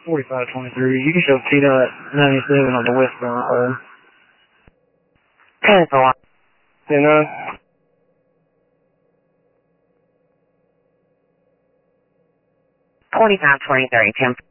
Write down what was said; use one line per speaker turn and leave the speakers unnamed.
4523. You can show Tito at 97 on the westbound side.
10-4.
10-9.
4523, 10.